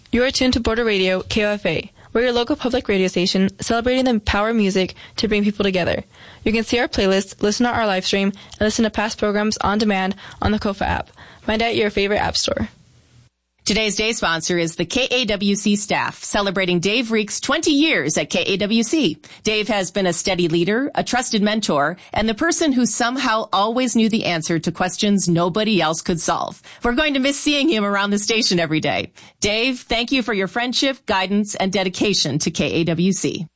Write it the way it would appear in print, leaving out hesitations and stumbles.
You are tuned to Border Radio, KOFA. We're your local public radio station celebrating the power of music to bring people together. You can see our playlist, listen to our live stream, and listen to past programs on demand on the KOFA app. Find out your favorite app store. Today's day sponsor is the KAWC staff, celebrating Dave Reek's 20 years at KAWC. Dave has been a steady leader, a trusted mentor, and the person who somehow always knew the answer to questions nobody else could solve. We're going to miss seeing him around the station every day. Dave, thank you for your friendship, guidance, and dedication to KAWC.